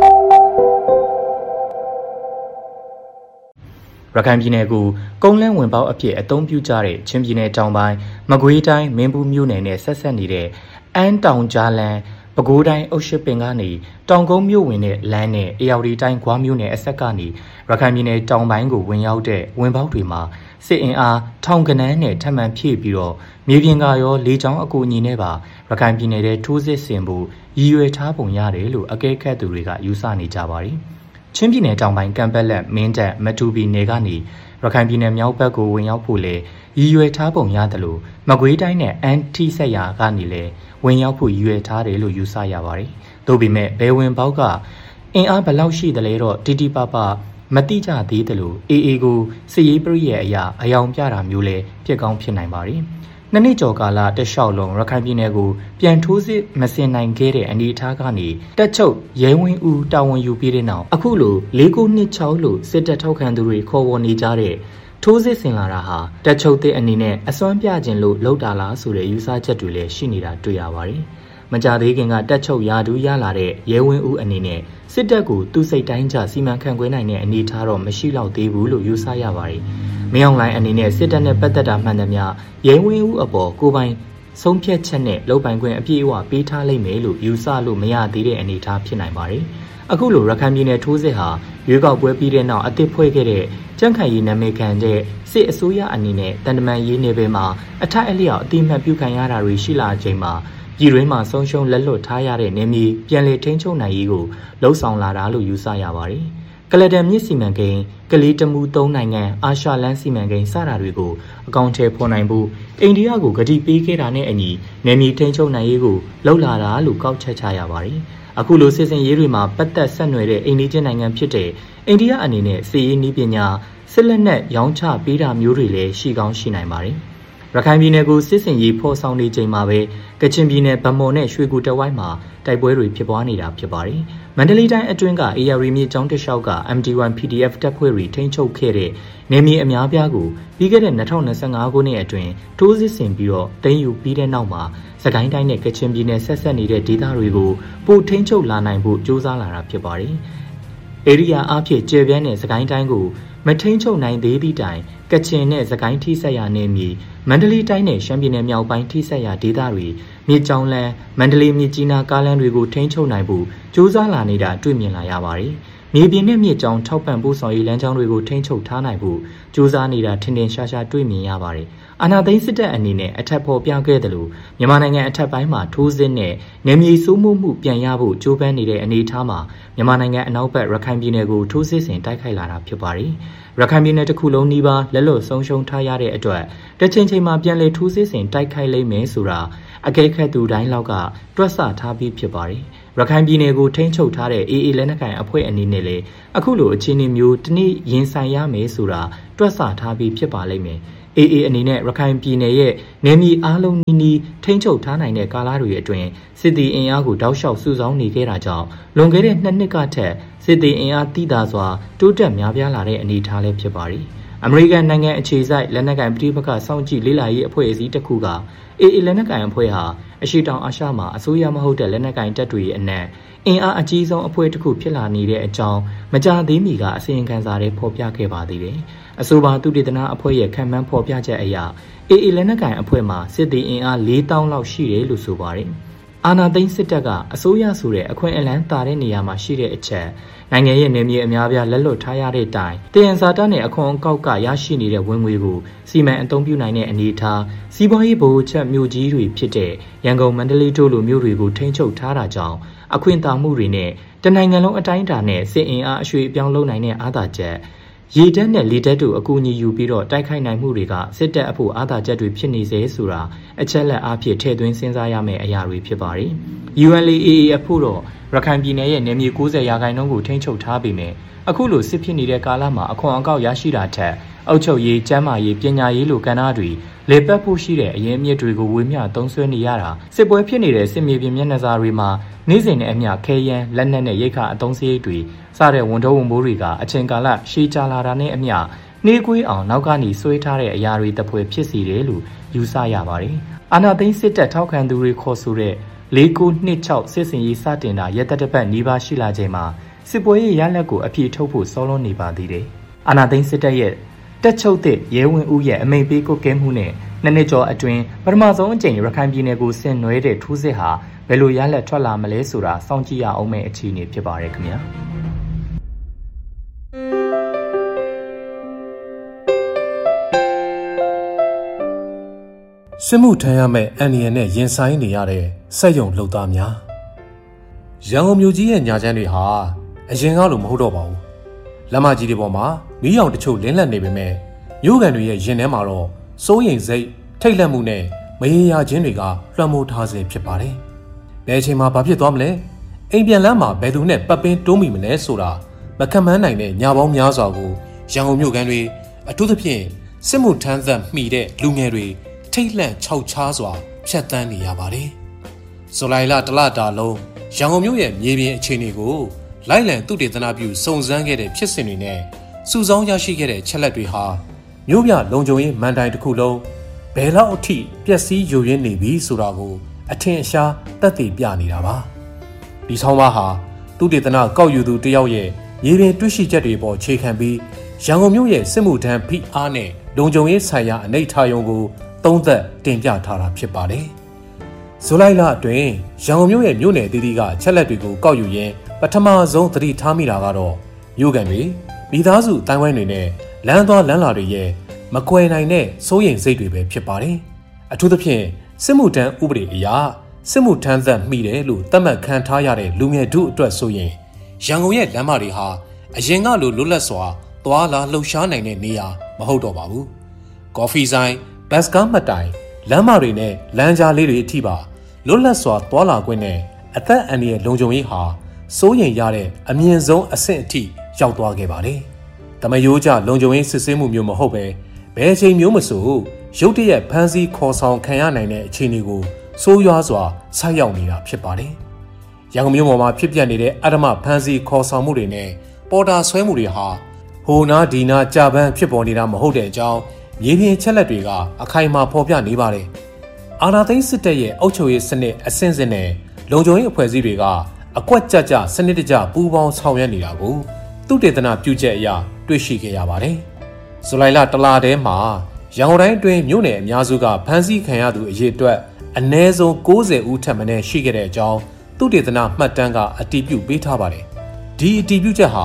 ရခိုင်ပြည်နယ်ကိုကုန်းလန်းဝင်ပေါက်အဖြစ်အသုံးပြုကြတဲ့ချင်းပြည်နယ်တောင်ပိုင်းမကွေးတိုင်းမင်းဘူးမြို့နယ်နဲ့ဆက်ဆက်နေတဲ့အန်းတောင်ကြားလန်းပဲခူးတိုင်းအုတ်ရှိပင်ကနေတောင်ကုန်းမြို့ဝင်တဲ့လမ်းနဲ့အေရဝတီတိုင်းဂွားမြို့နယ်အဆက်ကနေရခိုင်ပြည်နယ်တောင်ပိုင်းကိုဝင်ရောက်တဲ့ဝင်ပေါက်တွေမှာစစ်အင်အားထောင်ကနန်းနဲ့ထပ်မံဖြည့်ပြီးတော့မြေပြင်ကရောလေကြောင်းအကူအညီနဲ့ပါရခိုင်ပြည်နယ်ထဲထိုးစစ်ဆင်ဖို့ရည်ရွယ်ထားပုံရတယ်လို့အကဲခတ်သူတွေကယူဆနေကြပါတယ်။ချင်းပြည်နယ်တောင်ပိုင်းကံပက်လက်မင်းတပ်မတူပီနယ်ကနေရခိုင်ပြည်နယ်မြောက်ဘက်ကိုဝင်ရောက်ဖို့လေရည်ရွယ်ထားပုံရတယ်လို့မကွေးတိုင်းနဲ့အန်တီဆက်ရာကနေလေဝင်ရောက်ဖို့ရည်ရွယ်ထားတယ်လို့ယူဆရပါတယ်။သို့ပေမဲ့ဘယ်ဝင်ပေါက်ကအင်အားဘယ်လောက်ရှိတယ်လဲတော့တီတီပပမတိကြသေးတယ်လို့ AA ကိုစစ်ရေးပရိရဲ့အရာအယောင်ပြတာမျိုးလဲဖြစ်ကောင်းဖြစ်နိုင်ပါတယ်။နှစ်ကျော်ကာလတလျှောက်လုံးရခိုင်ပြည်နယ်ကိုပြန်ထိုးစစ်မဆင်နိုင်ခဲ့တဲ့အနေအထားကနေတက်ချုပ်ရဲဝင်းဦးတာဝန်ယူပြီးတဲ့နောက်အခုလို4926လို့စစ်တပ်ထောက်ခံသူတွေခေါ်ဝေါ်နေကြတဲ့ထိုးစစ်ဆင်လာတာဟာတက်ချုပ်တဲ့အနေနဲ့အစွမ်းပြခြင်းလို့လောက်တာလားဆိုတဲ့ယူဆချက်တွေလည်းရှိနေတာတွေ့ရပါတယ်။မကြသေးခင်ကတက်ချုပ်ရာထူးရလာတဲ့ရဲဝင်းဦးအနေနဲ့စစ်တပ်ကိုသူ့စိတ်တိုင်းကျစီမံခန့်ခွဲနိုင်တဲ့အနေအထားတော့မရှိတော့သေးဘူးလို့ယူဆရပါတယ်။မင်းအောင်လှိုင်အနေနဲ့စစ်တပ်နဲ့ပတ်သက်တာမှန်သမျှရဲဝင်းဦးအပေါ်ကိုပိုင်ဆုံးဖြတ်ချက်နဲ့လုပ်ပိုင်ခွင့်အပြည့်အဝပေးထားလိမ့်မယ်လို့ယူဆလို့မရသေးတဲ့အနေအထားဖြစ်နိုင်ပါတယ်။အခုလိုရခိုင်ပြည်နယ်ထိုးစစ်ဟာရွေးကောက်ပွဲပြီးတဲ့နောက်အသစ်ဖွဲ့ခဲ့တဲ့ကြန့်ခိုင်ရေးနာမည်ခံတဲ့စစ်အစိုးရအနေနဲ့တန်တမန်ရေးနယ်ပယ်မှာအထက်အလျောက်အတိအမှတ်ပြုခံရတာတွေရှိလာချိန်မှာပြည်တွင်းမှာဆုံးရှုံးလက်လွတ်ထားရတဲ့နေမြေပြန်လည်ထိန်းချုပ်နိုင်ရေးကိုလှုံ့ဆော်လာတာလို့ယူဆရပါတယ်။ကလဒန်မြစ်စီမံကိန်းကလေးတမူ3နိုင်ငံအာရှလန်းစီမံကိန်းစတာတွေကိုအကောင့်ထဲပေါ်နိုင်ဖို့အိန္ဒိယကိုဂတိပေးခဲ့တာနဲ့အညီနေမြေထိန်းချုပ်နိုင်ရေးကိုလှုံ့လာတာလို့ကောက်ချက်ချရပါတယ်။အခုလိုစစ်စင်ရေးတွေမှာပတ်သက်ဆက်နွယ်တဲ့အိန္ဒိယနိုင်ငံဖြစ်တဲ့အိန္ဒိယအနေနဲ့စစ်ရေးနည်းပညာစစ်လက်နက်ရောင်းချပေးတာမျိုးတွေလည်းရှိကောင်းရှိနိုင်ပါတယ်။ရခိုင်ပြည်နယ်ကိုစစ်စင်ရေးဖော်ဆောင်နေချိန်မှာပဲကချင်ပြည်နယ်ဗမော်နဲ့ရွှေကူတဝိုင်းမှာတိုက်ပွဲတွေဖြစ်ပွားနေတာဖြစ်ပါတယ်။မန္တလေးတိုင်းအတွင်းက AR မြေကျောင်းတစ်လျှောက်က MD1 PDF တပ်ဖွဲ့တွေထိန်းချုပ်ခဲ့တဲ့နေမြေအများပြားကိုပြီးခဲ့တဲ့2025ခုနှစ်အတွင်းထိုးစစ်ဆင်ပြီးတော့သိမ်းယူပြီးတဲ့နောက်မှာစကိုင်းတိုင်းနဲ့ကချင်ပြည်နယ်ဆက်ဆက်နေတဲ့ဒေသတွေကိုပိုထိန်းချုပ်လာနိုင်ဖို့ကြိုးစားလာတာဖြစ်ပါတယ်။ဧရိယာအဖြစ်ကျေပြန်းတဲ့စကိုင်းတိုင်းကိုမထိန်းချုပ်နိုင်သေးသည့်တိုင်ကချင်နဲ့စကိုင်းထိဆက်ရာနေမြေမန္တလေးတိုင်းနဲ့ရှမ်းပြည်နယ်မြောက်ပိုင်းထိဆက်ရာဒေသတွေမြေကြောင်းလန်းမန္တလေးမြစ်ကြီးနားကားလမ်းတွေကိုထိန်းချုပ်နိုင်ဖို့ကြိုးစားလာနေတာတွေ့မြင်လာရပါတယ်။မြေပြင်နဲ့မြေကြောင်ထောက်ပံ့ပို့ဆောင်ရေးလမ်းကြောင်းတွေကိုထိန်းချုပ်ထားနိုင်ဖို့ကြိုးစားနေတာထင်ထင်ရှားရှားတွေ့မြင်ရပါတယ်။အာဏာသိမ်းစစ်တပ်အနေနဲ့အထက်ဖော်ပြခဲ့တယ်လို့မြန်မာနိုင်ငံအထက်ပိုင်းမှာထိုးစစ်နဲ့နယ်မြေစိုးမိုးမှုပြန်ရဖို့ကြိုးပမ်းနေတဲ့အနေအထားမှာမြန်မာနိုင်ငံအနောက်ဘက်ရခိုင်ပြည်နယ်ကိုထိုးစစ်ဆင်တိုက်ခိုက်လာတာဖြစ်ပါတယ်။ရခိုင်ပြည်နယ်တစ်ခုလုံးနီးပါးလက်လွတ်ဆုံးရှုံးထားရတဲ့အတွက်တစ်ချိန်ချိန်မှာပြန်လည်ထိုးစစ်ဆင်တိုက်ခိုက်လိမ့်မယ်ဆိုတာအကဲခတ်သူတိုင်းလောက်ကတွက်ဆထားပြီးဖြစ်ပါတယ်။ရခိုင်ပြည်နယ်ကိုထိန်းချုပ်ထားတဲ့ AA လက်နက်ကိုင်အဖွဲ့အနေနဲ့လည်းအခုလိုအခြေအနေမျိုးတနည်းရင်ဆိုင်ရမယ်ဆိုတာတွက်ဆထားပြီးဖြစ်ပါလိမ့်မယ်။ AA အနေနဲ့ရခိုင်ပြည်နယ်ရဲ့နယ်မြေအားလုံးနီးထိန်းချုပ်ထားနိုင်တဲ့ကာလတွေအတွင်းစစ်သည်အင်အားကိုတောက်လျှောက်စုဆောင်းနေခဲ့တာကြောင့်လွန်ခဲ့တဲ့2နှစ်ကထက်စစ်သည်အင်အားတိသာစွာတိုးတက်များပြားလာတဲ့အနေအထားလည်းဖြစ်ပါတယ်။အမေရိကန်နိုင်ငံအခြေစိုက်လက်နက်ကိုင်ပြည်ပကစောင့်ကြည့်လေ့လာရေးအဖွဲ့အစည်းတစ်ခုက AA လက်နက်ကိုင်အဖွဲ့ဟာအရှေ့တောင်အာရှမှာအစိုးရမဟုတ်တဲ့လက်နက်ကိုင်တပ်တွေရဲ့အနက်အင်အားအကြီးဆုံးအဖွဲ့တစ်ခုဖြစ်လာနေတဲ့အကြောင်းမကြာသေးမီကအစီရင်ခံစာတွေဖော်ပြခဲ့ပါသေးတယ်။အဆိုပါသုတေသနအဖွဲ့ရဲ့ခံမှန်းဖော်ပြချက်အရ AA လက်နက်ကိုင်အဖွဲ့မှာစစ်သည်အင်အား4000လောက်ရှိတယ်လို့ဆိုပါတယ်။အာဏာသိမ်းစစ်တပ်ကအစိုးရဆိုတဲ့အခွင့်အလမ်းတာတဲ့နေရာမှာရှိတဲ့အချက်နိုင်ငံရဲ့နယ်မြေအများပြားလက်လွတ်ထားရတဲ့တိုင်တယံဇာတနဲ့အခွန်အကောက်ကရရှိနေတဲ့ဝင်ငွေကိုစီမံအသုံးပြုနိုင်တဲ့အနေအထားစီးပွားရေးဗဟိုချက်မြို့ကြီးတွေဖြစ်တဲ့ရန်ကုန်မန္တလေးတို့လိုမြို့တွေကိုထိန်းချုပ်ထားတာကြောင့်အခွင့်အာဏာမှုတွေနဲ့တနိုင်ငံလုံးအတိုင်းအတာနဲ့စစ်အင်အားအရွှေ့အပြောင်းလုပ်နိုင်တဲ့အားသာချက်ရေတပ်နဲ့လေတပ်တို့အကူအညီယူပြီးတော့တိုက်ခိုက်နိုင်မှုတွေကစစ်တပ်အဖို့အားသာချက်တွေဖြစ်နေစေဆိုတာအချက်လက်အားဖြင့်ထည့်သွင်းစဉ်းစားရမယ့်အရာတွေဖြစ်ပါတယ်။ UNLA အဖို့တော့ရခိုင်ပြည်နယ်ရဲ့နယ်မြေ90%ကိုထိန်းချုပ်ထားပေမဲ့အခုလိုစစ်ဖြစ်နေတဲ့ကာလမှာအခွန်အကောက်ရရှိတာထက်အုပ်ချုပ်ရေး၊ကျန်းမာရေး၊ပညာရေးလိုကဏ္ဍတွေလေပတ်ဖို့ရှိတဲ့အရင်းအမြစ်တွေကိုဝေမျှသုံးစွဲနေရတာစစ်ပွဲဖြစ်နေတဲ့စစ်မြေပြင်မျက်နှာစာတွေမှာနေ့စဉ်နဲ့အမျှခဲယမ်းလက်နက်နဲ့ရိက္ခာအသုံးစရိတ်တွေစတဲ့ဝန်ထုပ်ဝန်ပိုးတွေကအချိန်ကာလရှည်ကြာလာတာနဲ့အမျှနှေးကွေးအောင်နောက်ကနေဆွဲထားတဲ့အရာတွေတပွဲဖြစ်စီတယ်လို့ယူဆရပါတယ်။အာဏာသိမ်းစစ်တပ်ထောက်ခံသူတွေခေါ်ဆိုတဲ့4926စစ်စင်ရေးစတင်တာရက်သက်ပတ်နီးပါးရှိလာချိန်မှာစစ်ပွဲရဲ့ရလဒ်ကိုအပြည့်ထုတ်ဖို့စောလွန်နေပါသေးတယ်။အာဏာသိမ်းစစ်တပ်ရဲ့တက်ချုပ်တဲ့ရဲဝင်ဦးရဲ့အမိန့်ပေးကုတ်ကဲမှုနဲ့နှစ်နှစ်ကျော်အတွင်းပထမဆုံးအကြိမ်ရခိုင်ပြည်နယ်ကိုဆင်နွှဲတဲ့ထိုးစစ်ဟာဘယ်လိုရလဒ်ထွက်လာမလဲဆိုတာစောင့်ကြည့်ရအောင်မယ့်အခြေအနေဖြစ်ပါရခင်ဗျာစစ်မှုထမ်းရမယ့်အန်ဒီယန်နဲ့ရင်ဆိုင်နေရတဲ့စက်ရုံလုပ်သားများရန်ကုန်မြို့ကြီးရဲ့ညာချမ်းတွေဟာအရင်ကလိုမဟုတ်တော့ပါဘူးလမ်းမကြီးတွေပေါ်မှာမီးရောင်တချို့လင်းလက်နေပေမဲ့မြို့ကန်တွေရဲ့ရင်ထဲမှာတော့စိုးရိမ်စိတ်ထိတ်လန့်မှုနဲ့မရေရာခြင်းတွေကလွှမ်းမိုးထားစေဖြစ်ပါတယ်ဘယ်အချိန်မှာဘာဖြစ်သွားမလဲအိမ်ပြန်လမ်းမှာဘယ်သူနဲ့ပတ်ပင်းတိုးမိမလဲဆိုတာမခံမှန်းနိုင်တဲ့ညာပေါင်းများစွာကိုရန်ကုန်မြို့ကန်တွေအထူးသဖြင့်စစ်မှုထမ်းသက်မှီတဲ့လူငယ်တွေထိတ်လန့်ခြောက်ခြားစွာဖြတ်တန်းနေရပါတယ်။ဇူလိုင်လတလတာလုံးရန်ကုန်မြို့ရဲ့မြေပြင်အခြေအနေကိုလိုက်လံသုတေသနပြုစုံစမ်းခဲ့တဲ့ဖြစ်စဉ်တွေနဲ့စုဆောင်းရရှိခဲ့တဲ့ချက်လက်တွေဟာမြို့ပြလုံခြုံရေးမန်တိုင်တစ်ခုလုံးဘယ်လောက်အထိပျက်စီးယိုယွင်းနေပြီဆိုတာကိုအထင်အရှားသက်သေပြနေတာပါ။ဒီဆောင်းပါးဟာသုတေသနကောက်ယူသူတယောက်ရဲ့မြေပြင်တွေ့ရှိချက်တွေပေါ်ခြေခံပြီးရန်ကုန်မြို့ရဲ့စစ်မှုထမ်းဖိအားနဲ့လုံခြုံရေးဆိုင်ရာအနေအထားရုံကိုသုံးသက်တင်ပြထားတာဖြစ်ပါတယ်။ဇူလိုင်လအတွင်းရန်ကုန်မြို့ရဲ့မြို့နယ်တည်တည်ကချက်လက်တွေကိုကောက်ယူရင်းပထမဆုံးသတိထားမိတာကတော့မြို့ကန်တွေမိသားစုတိုင်းဝိုင်းတွေနဲ့လမ်းသွားလမ်းလာတွေရဲ့မကွယ်နိုင်တဲ့စိုးရိမ်စိတ်တွေပဲဖြစ်ပါတယ်။အထူးသဖြင့်စစ်မှုထမ်းဥပဒေအရစစ်မှုထမ်းသက်မိတယ်လို့သတ်မှတ်ခံထားရတဲ့လူငယ်တို့အတွက်ဆိုရင်ရန်ကုန်ရဲ့လမ်းမတွေဟာအရင်ကလိုလွတ်လပ်စွာသွားလာလှုပ်ရှားနိုင်တဲ့နေရာမဟုတ်တော့ပါဘူး။ကော်ဖီဆိုင်ဘတ်စကားမှတ်တိုင်လမ်းမတွေနဲ့လမ်းကြားလေးတွေအထိပါလွတ်လပ်စွာသွားလာခွင့်နဲ့အသက်အန္တရာယ်လုံခြုံရေးဟာစိုးရိမ်ရတဲ့အမြင့်ဆုံးအဆင့်အထိရောက်သွားခဲ့ပါတယ်။တမယိုးကျလုံခြုံရေးစစ်ဆေးမှုမျိုးမဟုတ်ပဲဘယ်အချိန်မျိုးမဆိုရုတ်တရက်ဖမ်းဆီးခေါ်ဆောင်ခံရနိုင်တဲ့အခြေအနေကိုဆိုးရွားစွာဆိုက်ရောက်နေတာဖြစ်ပါတယ်။ရန်ကုန်မြို့ပေါ်မှာဖြစ်ပျက်နေတဲ့အဓမ္မဖမ်းဆီးခေါ်ဆောင်မှုတွေနဲ့ပေါ်တာဆွဲမှုတွေဟာဟိုနာဒီနာကြာပန်းဖြစ်ပေါ်နေတာမဟုတ်တဲ့အကြောင်းမြေပြင်ချက်လက်တွေကအခိုင်အမာဖော်ပြနေပါတယ်။အာဏာသိမ်းစစ်တပ်ရဲ့အုပ်ချုပ်ရေးစနစ်အဆင့်ဆင့်နဲ့လုံခြုံရေးအဖွဲ့အစည်းတွေကအကွက်ကြကြစနစ်တကျပူးပေါင်းဆောင်ရွက်နေတာကိုသုတေသနပြုချက်အရတွေ့ရှိခဲ့ရပါတယ်။ဇူလိုင်လတလထဲမှာရန်ကုန်တိုင်းအတွင်းမြို့နယ်အများစုကဖမ်းဆီးခံရသူအရေအတွက်အနည်းဆုံး90ဦးထက်မနည်းရှိခဲ့တဲ့အကြောင်းသုတေသနမှတ်တမ်းကအတည်ပြုပေးထားပါတယ်။ဒီအတည်ပြုချက်ဟာ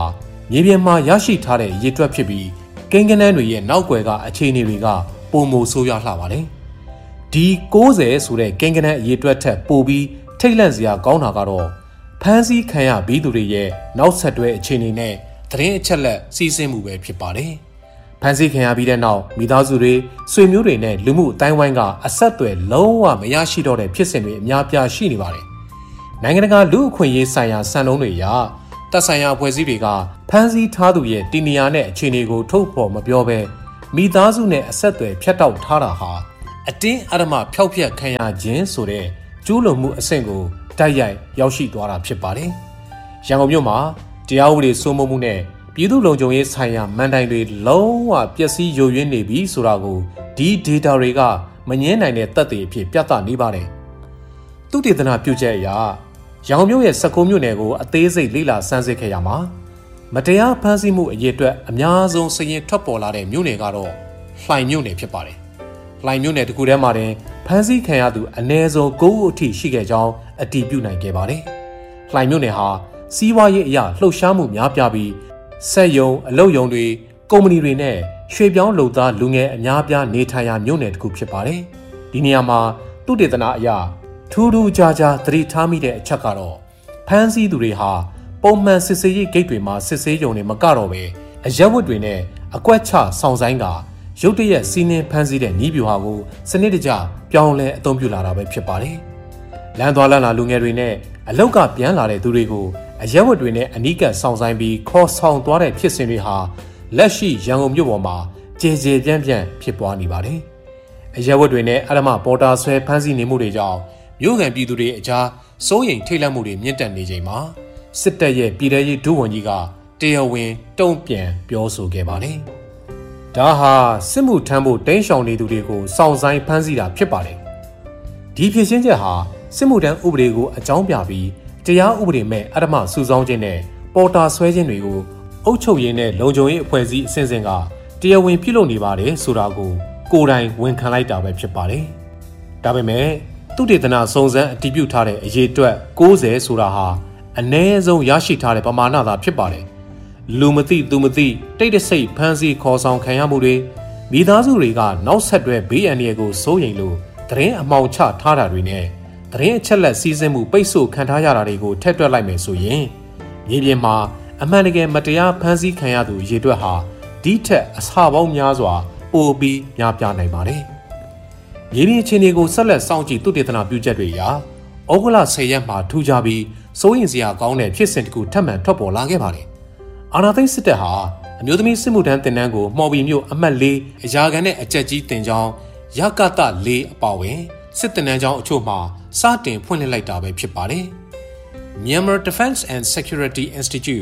မြေပြင်မှာရရှိထားတဲ့ရေတွက်ဖြစ်ပြီးကိန်းဂဏန်းတွေရဲ့နောက်ွယ်ကအခြေအနေတွေကပုံမဆိုးရွားလှပါတယ်။ဒီ90ဆိုတဲ့ကိန်းဂဏန်းရေတွက်ထက်ပိုပြီးထိတ်လန့်စရာကောင်းတာကတော့ဖမ်းဆီးခံရပြီးသူတွေရဲ့နောက်ဆက်တွဲအခြေအနေနဲ့သတင်းအချက်လက်စီးဆင်းမှုပဲဖြစ်ပါတယ်။ဖမ်းဆီးခံရပြီးတဲ့နောက်မိသားစုတွေဆွေမျိုးတွေနဲ့လူမှုအတိုင်းဝိုင်းကအဆက်အသွယ်လုံးဝမရရှိတော့တဲ့ဖြစ်စဉ်တွေအများပြားရှိနေပါတယ်။နိုင်ငံတကာလူ့အခွင့်အရေးဆိုင်ရာစံနှုန်းတွေအရတပ်ဆိုင်ရာအဖွဲ့အစည်းတွေကဖမ်းဆီးထားသူရဲ့တည်နေရာနဲ့အခြေအနေကိုထုတ်ဖော်မပြောဘဲမိသားစုနဲ့အဆက်အသွယ်ဖြတ်တောက်ထားတာဟာအတင်းအဓမ္မဖျောက်ဖျက်ခံရခြင်းဆိုတဲ့ကျူးလွန်မှုအဆင့်ကိုတိုက်ရိုက်ရောက်ရှိသွားတာဖြစ်ပါတယ်။ရန်ကုန်မြို့မှာတရားဥပဒေစိုးမိုးမှုနဲ့ပြည်သူ့လုံခြုံရေးဆိုင်ရာမန်တိုင်တွေလုံးဝပျက်စီးယိုယွင်းနေပြီဆိုတာကိုဒီ data တွေကမငြင်းနိုင်တဲ့သက်သေအဖြစ်ပြသနေပါတယ်။သုတေသနပြုချက်အရရန်ကုန်မြို့ရဲ့16မြို့နယ်ကိုအသေးစိတ်လေ့လာစမ်းစစ်ခဲ့ရမှာမတရားဖမ်းဆီးမှုအရေးအတွက်အများဆုံးစာရင်းထွက်ပေါ်လာတဲ့မြို့နယ်ကတော့လှိုင်မြို့နယ်ဖြစ်ပါတယ်။လှိုင်မြို့နယ်တစ်ခုထဲမှာတင်ဖမ်းဆီးခံရသူအနည်းဆုံး9ဦးအထိရှိခဲ့ကြောင်းအတည်ပြုနိုင်ခဲ့ပါတယ်။လှိုင်မြို့နယ်ဟာစီးပွားရေးအရလှုပ်ရှားမှုများပြားပြီးစက်ရုံအလုပ်ရုံတွေကုမ္ပဏီတွေနဲ့ရွှေပြောင်းလုပ်သားလူငယ်အများပြားနေထိုင်ရာမြို့နယ်တစ်ခုဖြစ်ပါတယ်။ဒီနေရာမှာသုတေသနအရထူးထူးခြားခြားသတိထားမိတဲ့အချက်ကတော့ဖမ်းဆီးသူတွေဟာပုံမှန်စစ်ဆေးရေးဂိတ်တွေမှာစစ်ဆေးရုံတွေမကတော့ပဲအရက်ဝတ်တွေနဲ့အကွက်ချဆောင်ဆိုင်ကရုတ်တရက်စီးနှင်းဖမ်းဆီးတဲ့နည်းဗျူဟာကိုစနစ်တကျပြောင်းလဲအသုံးပြုလာတာပဲဖြစ်ပါတယ်။လမ်းသွားလမ်းလာလူငယ်တွေနဲ့အလောက်ကပြန်လာတဲ့သူတွေကိုအရက်ဝတ်တွေနဲ့အနီးကပ်ဆောင်ဆိုင်ပြီးခေါ်ဆောင်သွားတဲ့ဖြစ်စဉ်တွေဟာလက်ရှိရန်ကုန်မြို့ပေါ်မှာကျေကျေပြန့်ပြန့်ဖြစ်ပွားနေပါတယ်။အရက်ဝတ်တွေနဲ့အဓမ္မပေါ်တာဆွဲဖမ်းဆီးနေမှုတွေကြောင့်မြို့ကန်ပြည်သူတွေအကြားစိုးရိမ်ထိတ်လန့်မှုတွေမြင့်တက်နေချိန်မှာစစ်တပ်ရဲ့ပြည်ထရေးဒုဝန်ကြီးကတရားဝင်တုံ့ပြန်ပြောဆိုခဲ့ပါတယ်။ဒါဟာစစ်မှုထမ်းဖို့တိမ်းရှောင်နေသူတွေကိုစောင့်ဆိုင်ဖမ်းဆီးတာဖြစ်ပါတယ်။ဒီဖြစ်ရှင်းချက်ဟာစစ်မှုထမ်းဥပဒေကိုအကြောင်းပြပြီးတရားဥပဒေမဲ့အဓမ္မစုဆောင်းခြင်းနဲ့ပေါ်တာဆွဲခြင်းတွေကိုအုပ်ချုပ်ရေးနဲ့လုံခြုံရေးအဖွဲ့အစည်းအစဉ်စဉ်ကတရားဝင်ပြုလုပ်နေပါတယ်ဆိုတာကိုကိုယ်တိုင်ဝန်ခံလိုက်တာပဲဖြစ်ပါတယ်။ဒါပေမဲ့သုတေသနစုံစမ်းအတည်ပြုထားတဲ့အရေးအတွက်90ဆိုတာဟာအနည်းဆုံးရရှိထားတဲ့ပမာဏသာဖြစ်ပါတယ်။လူမသိသူမသိတိတ်တဆိတ်ဖမ်းဆီးခေါ်ဆောင်ခံရမှုတွေမိသားစုတွေကနောက်ဆက်တွဲဘေးအန္တရာယ်ကိုစိုးရိမ်လို့သတင်းအမှောင်ချထားတာတွေနဲ့သတင်းအချက်လက်စီးဆင်းမှုပိတ်ဆို့ခံထားရတာတွေကိုထည့်တွက်လိုက်မယ်ဆိုရင်မြေပြင်မှာအမှန်တကယ်မတရားဖမ်းဆီးခံရသူရေတွက်ဟာဒီထက်အဆပေါင်းများစွာပိုပြီးများပြားနိုင်ပါတယ်။မြေပြင်အခြေအနေကိုဆက်လက်စောင့်ကြည့်သုတေသနပြုချက်တွေအရဩဂုတ်လ10ရက်မှာထူးခြားပြီးစိုးရိမ်စရာကောင်းတဲ့ဖြစ်စဉ်တစ်ခုထပ်မံထွက်ပေါ်လာခဲ့ပါတယ်။အာဏာသိမ်းစစ်တပ်ဟာအမျိုးသမီးစစ်မှုထမ်းတင်တန်းကိုမှော်ဘီမြို့အမှတ်4အရာခံနဲ့အကြက်ကြီးတင်ကြောင်းရကတ4အပါဝင်စစ်တင်တန်းကျောင်းအချို့မှာစတင်ဖွင့်လှစ်လိုက်တာပဲဖြစ်ပါတယ်။ Myanmar Defense and Security Institute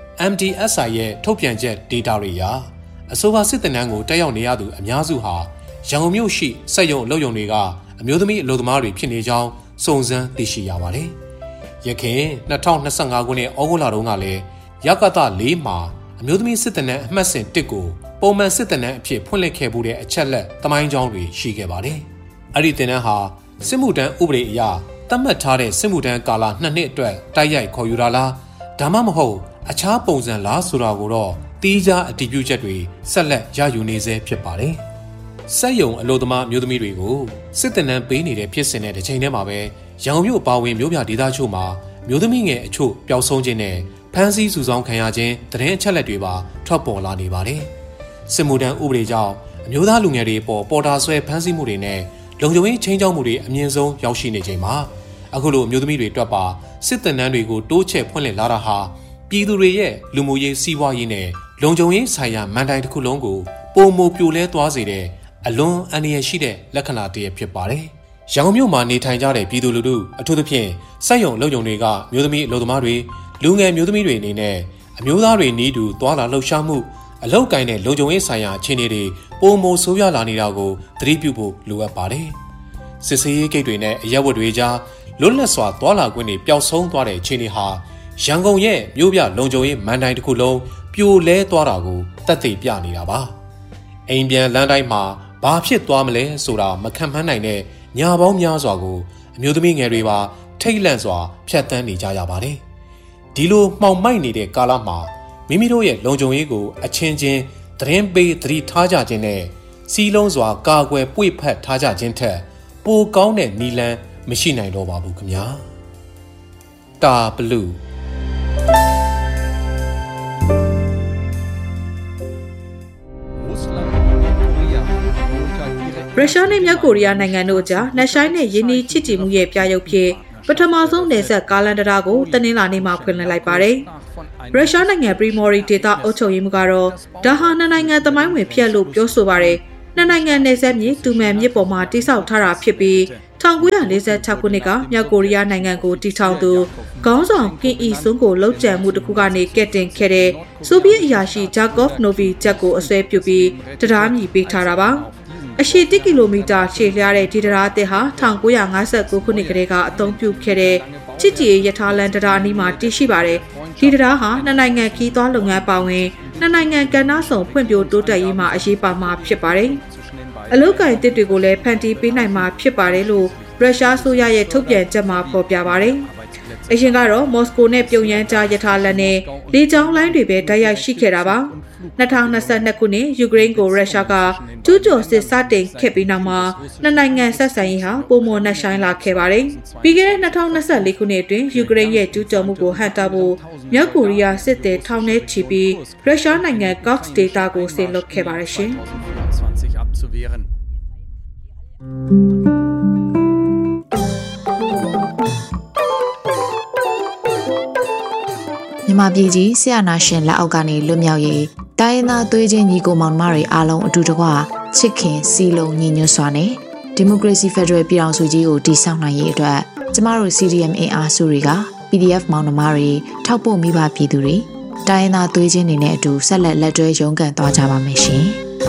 MDSI ရဲ့ထုတ်ပြန်ချက် data တွေအရအဆိုပါစစ်တင်တန်းကိုတက်ရောက်နေရသူအများစုဟာရန်ကုန်မြို့ရှိစက်ရုံအလုပ်ရုံတွေကအမျိုးသမီးအလုပ်သမားတွေဖြစ်နေကြောင်းစုံစမ်းသိရှိရပါတယ်။ယခင်2025ခုနှစ်ဩဂုတ်လတုန်းကလည်းရကတ4မှာအမျိုးသမီးစစ်တင်တန်းအမှတ်စဉ်1ကိုပုံမှန်စစ်တင်တန်းအဖြစ်ဖွင့်လှစ်ခဲ့မှုတဲ့အချက်လက်သမိုင်းကြောင်းတွေရှိခဲ့ပါတယ်။အဲ့ဒီတင်တန်းဟာစစ်မှုထမ်းဥပဒေအရသတ်မှတ်ထားတဲ့စစ်မှုထမ်းကာလ2နှစ်အတွက်တိုက်ရိုက်ခေါ်ယူတာလားဒါမှမဟုတ်အခြားပုံစံလားဆိုတာကိုတော့တီးခြားအတည်ပြုချက်တွေဆက်လက်ရယူနေဆဲဖြစ်ပါတယ်။စက်ရုံအလို့သမားမျိုးသမီးတွေကိုစစ်တင်တန်းပေးနေတဲ့ဖြစ်စဉ်နဲ့တစ်ချိန်တည်းမှာပဲရန်ကုန်မြို့အပါအဝင်မြို့ပြဒေသချို့မှာမျိုးသမီးငယ်အချို့ပျောက်ဆုံးခြင်းနဲ့ဖမ်းဆီးစုဆောင်းခံရခြင်းသတင်းအချက်လက်တွေပါထွက်ပေါ်လာနေပါတယ်။စစ်မှုထမ်းဥပဒေကြောင့်အမျိုးသားလူငယ်တွေပေါ်တာဆွဲဖမ်းဆီးမှုတွေနဲ့လုံခြုံရေးချင်းချောက်မှုတွေအမြင့်ဆုံးရောက်ရှိနေချိန်မှာအခုလိုအမျိုးသမီးတွေတွက်ပါစစ်တင်တန်းတွေကိုတိုးချဲ့ဖွင့်လှစ်လာတာဟာပြည်သူတွေရဲ့လူမှုရေးစီးပွားရေးနဲ့လုံခြုံရေးဆိုင်ရာမန်တိုင်တစ်ခုလုံးကိုပုံမပြိုလဲသွားစေတဲ့အလွန်အန္တရာယ်ရှိတဲ့လက္ခဏာတစ်ရပ်ဖြစ်ပါတယ်။ရန်ကုန်မြို့မှာနေထိုင်ကြတဲ့ပြည်သူလူထုအထူးသဖြင့်စက်ရုံလုပ်ရုံတွေကမျိုးသမီးအလုပ်သမားတွေလူငယ်မျိုးသမီးတွေအနေနဲ့အမျိုးသားတွေနီးတူသွာလာလှုပ်ရှားမှုအလောက်ကိုင်းတဲ့လုံခြုံရေးဆိုင်ရာအခြေအနေတွေပုံမဆိုးရွားလာနေတာကိုသတိပြုဖို့လိုအပ်ပါတယ်။စစ်ဆေးရေးဂိတ်တွေနဲ့အရက်ဝတ်တွေကြားလွတ်လပ်စွာသွာလာခွင့်တွေပျောက်ဆုံးသွားတဲ့အခြေအနေဟာရန်ကုန်ရဲ့မြို့ပြလုံခြုံရေးမန်တိုင်တစ်ခုလုံးပြိုလဲသွားတာကိုသက်သေပြနေတာပါ။အိမ်ပြန်လမ်းတိုင်းမှာဘာဖြစ်သွားမလဲဆိုတာမခံမှန်းနိုင်တဲ့ညာပေါင်းများစွာကိုအမျိုးသမီးငယ်တွေပါထိတ်လန့်စွာဖြတ်သန်းနေကြရပါတယ်။ဒီလိုမှောင်မိုက်နေတဲ့ကာလမှာမိမိတို့ရဲ့လုံခြုံရေးကိုအချင်းချင်းသတင်းပေးသတိထားကြခြင်းနဲ့စီးလုံးစွာကာကွယ်ပွေ့ဖက်ထားကြခြင်းထက်ပိုကောင်းတဲ့နည်းလမ်းမရှိနိုင်တော့ပါဘူးခင်ဗျာတာဘလူးရုရှားနဲ့မြောက်ကိုရီးယားနိုင်ငံတို့ကြားနှက်ဆိုင်နဲ့ယင်းနှီးချစ်ကြည်မှုရဲ့ပြရုပ်ဖြစ်ပထမဆုံးနယ်စပ်ကားလမ်းတရားကိုတနင်္လာနေ့မှာဖွင့်လှစ်လိုက်ပါတယ်။ရုရှားနိုင်ငံပရီမော်ရီဒေသအုပ်ချုပ်ရေးမှူးကတော့ဒါဟာနှစ်နိုင်ငံသမိုင်းဝင်ဖြစ်လို့ပြောဆိုပါတယ်။နှစ်နိုင်ငံနယ်စပ်မြေတူမန်မြစ်ပေါ်မှာတိစောက်ထားတာဖြစ်ပြီး1946ခုနှစ်ကမြောက်ကိုရီးယားနိုင်ငံကိုတည်ထောင်သူခေါင်းဆောင်ကင်အီဆွန်းကိုလှုပ်ကြံမှုတစ်ခုကနေကက်တင်ခဲ့တဲ့ဆိုဗီယက်အရာရှိဂျာကော့ဖ်နိုဗီဂျက်ကိုအစွဲပြုပြီးတရားမြည်ပေးထားတာပါ။အရှည်1ကီလိုမီတာရှည်လျားတဲ့ဒီတရားအသစ်ဟာ1959ခုနှစ်ကတည်းကအသုံးပြုခဲ့တဲ့ချစ်ကြည်ရထားလမ်းတရားအနီးမှာတည်ရှိပါတယ်။ဒီတရားဟာနှစ်နိုင်ငံခီးသွွားလုပ်ငန်းပါဝင်နှစ်နိုင်ငံကဏ္ဍစုံဖွံ့ဖြိုးတိုးတက်ရေးမှာအရေးပါမှာဖြစ်ပါတယ်။အလုပ်ကိုင်တစ်တွေကိုလည်းဖန်တီးပေးနိုင်မှာဖြစ်ပါတယ်လို့ရုရှားအစိုးရရဲ့ထုတ်ပြန်ချက်မှာဖော်ပြပါတယ်။အရင်ကတော့မော်စကိုနဲ့ပြုံယမ်းကြားရထားလမ်းနဲ့လေကြောင်းလိုင်းတွေပဲတိုက်ရိုက်ရှိခဲ့တာပါ2022ခုနှစ်ယူကရိန်းကိုရုရှားကကျူးကျော်စစ်စတင်ခဲ့ပြီးနောက်မှာနှစ်နိုင်ငံဆက်ဆံရေးဟာပုံမနှက်ဆိုင်လာခဲ့ပါတယ်။ပြီးခဲ့တဲ့2024ခုနှစ်အတွင်းယူကရိန်းရဲ့ကျူးကျော်မှုကိုဟန့်တားဖို့မြောက်ကိုရီးယားစစ်သည်ထောင်ထဲချီပြီးရုရှားနိုင်ငံ Cox ဒေသကိုဆင်းလွှတ်ခဲ့ပါတယ်ရှင်။မြန်မာပြည်ကြီးဆရာနာရှင်လက်အောက်ကနေလွတ်မြောက်ရေးတိုင်းရင်းသားသွေးချင်းညီကိုမောင်နှမတွေအားလုံးအတူတကွချစ်ခင်စီလုံးညီညွတ်စွာနဲ့ဒီမိုကရေစီဖက်ဒရယ်ပြည်ထောင်စုကြီးကိုတည်ဆောက်နိုင်ရေးအတွက်ကျမတို့ CDM အင်အားစုတွေက PDF မောင်နှမတွေထောက်ပို့မိဘပြည်သူတွေတိုင်းရင်းသားသွေးချင်းတွေနဲ့အတူဆက်လက်တွဲရုန်းကန်သွားကြပါမယ်ရှင်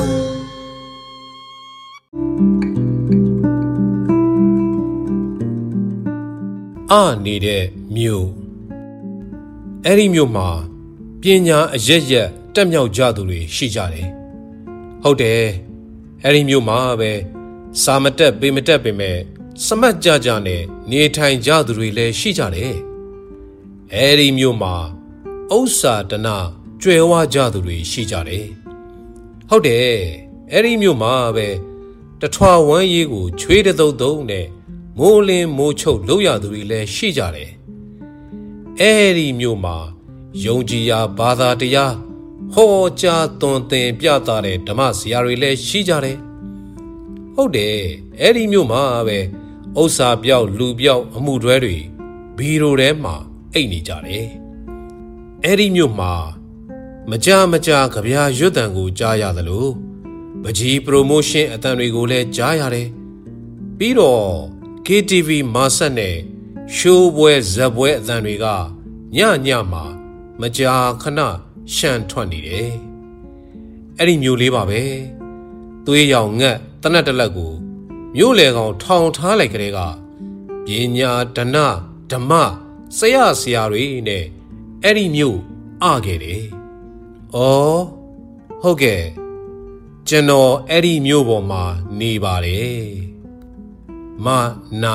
နေတဲ့မြို့အဲ့ဒီမြို့မှာပညာအရက်ရက်တက်မြောက်ကြသူတွေရှိကြတယ်ဟုတ်တယ်အဲ့ဒီမြို့မှာပဲစာမတက်ပေမတက်ပေမဲ့စမတ်ကြကြနဲ့နေထိုင်ကြသူတွေလည်းရှိကြတယ်အဲ့ဒီမြို့မှာဥစ္စာတနာကြွယ်ဝကြသူတွေရှိကြတယ်ဟုတ်တယ်အဲ့ဒီမြို့မှာပဲတထွာဝမ်းရေးကိုချွေးတုံနဲ့မိုးလင်းမိုးချုပ်လုပ်ရသူတွေလည်းရှိကြတယ်အဲ့ဒီမြို့မှာယုံကြည်ရာဘာသာတရားဟောကြားသွန်သင်ပြသတဲ့ဓမ္မဆရာတွေလည်းရှိကြတယ်ဟုတ်တယ်အဲ့ဒီမြို့မှာပဲဥစ္စာပြောက်လူပြောက်အမှုတွဲတွေဘီရိုထဲမှာအိတ်နေကြတယ်အဲ့ဒီမြို့မှာမကြကြကြပြာရွတ်တန်ကိုကြားရသလိုပကြီးပရိုမိုးရှင်းအတန်တွေကိုလည်းကြားရတယ်ပြီးတော့ KTV မာဆက်နဲ့ရှိုးပွဲဇက်ပွဲအတန်တွေကညမှာမကြာခဏရှမ်းထွက်နေတယ်အဲ့ဒီမျိုးလေးပါပဲသွေးရောင်ငတ်တနတ်တလက်ကိုမျိုးလေကောင်ထောင်ထားလိုက်ကြတဲ့ကပညာဒနဓမ္မဆရာတွေနဲ့အဲ့ဒီမျိုးခဲ့တယ်ဩဟုတ်ကဲ့ကျွန်တော်အဲ့ဒီမျိုးပေါ်မှာနေပါတယ်မနာ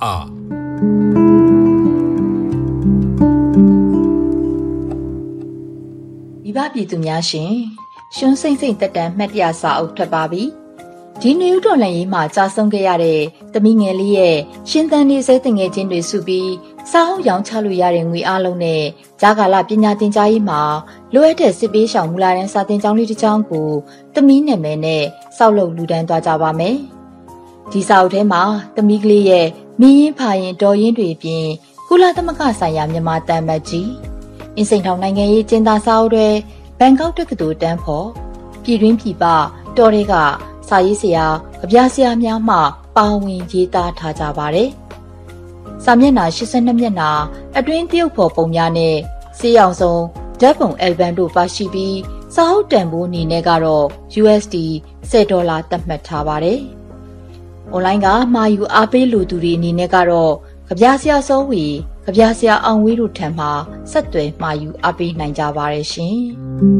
မိဘပြည်သူများရှင်ရှင်စိမ့်စိမ့်တက်တန်မှတ်တရစာအုပ်ထွက်ပါပြီဒီနယူးတော်လန်ရေးမှာကြာဆုံးခဲ့ရတဲ့သမီးငယ်လေးရဲ့ရှင်သန်နေစေတငယ်ချင်းတွေစုပြီးစာအုပ်ရောင်းချလို့ရတဲ့ငွေအားလုံးနဲ့ဂျာကာလပညာသင်ကြားရေးမှာလိုအပ်တဲ့စစ်ပေးရှောင်မူလာတန်းစာသင်ကျောင်းလေးတစ်ကျောင်းကိုသမီးနာမည်နဲ့စောက်လုပ်လူတန်းသွားကြပါမယ်ဒီစာအုပ်ထဲမှာသမီးကလေးရဲ့မင်းရင်ဖာရင်တော်ရင်တွေပြင်ကုလသမဂ္ဂဆိုင်ရာမြန်မာတန်မတ်ကြီးအင်းစိန်ထောင်နိုင်ငံရေးကျင်းသားစာအုပ်တွေဘန်ကောက်တက္ကသိုလ်တန်းဖို့ပြည်တွင်းပြည်ပတော်တွေကစာရေးဆရာကြပြဆရာများမှပါဝင်ရေးသားထားကြပါတယ်စာမျက်နှာ82မျက်နှာအတွင်းတရုတ်ဖော်ပုံများနဲ့စေးရောင်စုံဓာတ်ပုံအယ်ဘမ်တို့ပါရှိပြီးစာအုပ်တန်ဖိုးအနေနဲ့ကတော့ USD $10 သတ်မှတ်ထားပါတယ်။ online ကမှာယူအားပေးလူသူတွေအနေနဲ့ကတော့ကြပြဆရာစောဝီကြပြဆရာအောင်ဝေးတို့ထံမှဆက်သွယ်မှာယူအားပေးနိုင်ကြပါတယ်ရှင်။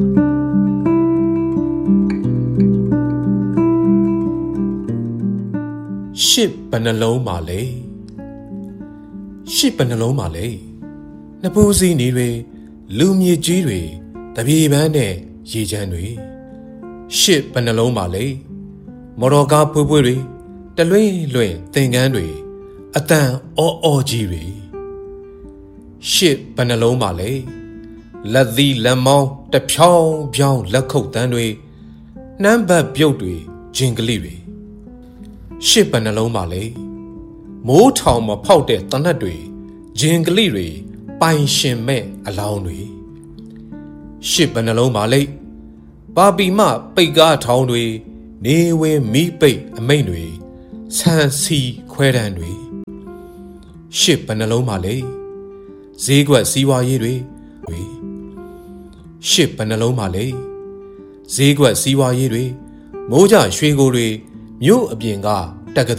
ရှစ်ဘယ်နှလုံးပါလဲရှစ်ဘယ်နှလုံးပါလဲနပူစီနေတွေလူမြေကြီးတွေတပြေပန်းနဲ့ရေချမ်းတွေရှစ်ဘယ်နှလုံးပါလဲမော်တော်ကားဖွေးဖွေးတွေတလွင့်လွင့်သင်္ကန်းတွေအတန်အော်ကြီးတွေရှစ်ဘယ်နှလုံးပါလဲလက်သီးလက်မောင်းတဖြောင်းဖြောင်းလက်ခုပ်တန်းတွေနှမ်းဘတ်ပြုတ်တွေဂျင်ကလိတွေရှစ်ဘယ်နှလုံးပါလဲမိုးထောင်မဖောက်တဲ့တနတ်တွေဂျင်ကလိတွေပိုင်ရှင်မဲ့အလောင်းတွေရှစ်ဘယ်နှလုံးပါလဲပါပီမပိတ်ကားထောင်တွေနေဝင်မိပိတ်အမိတ်တွေဆန်စီခွဲတန်းတွေရှစ်ဘယ်နှလုံးပါလဲဈေးကွက်စီးပွားရေးတွေရှစ်ဘယ်နှလုံးပါလဲဈေးကွက်စီးပွားရေးတွေမိုးကြရွှေကိုတွေမြို့အပြင်ကတက္က